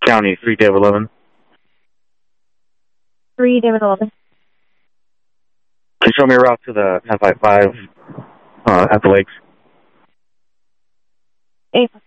County, 3 David 11. 3 David 11. Can you show me a route to the 1055 at the lakes? 8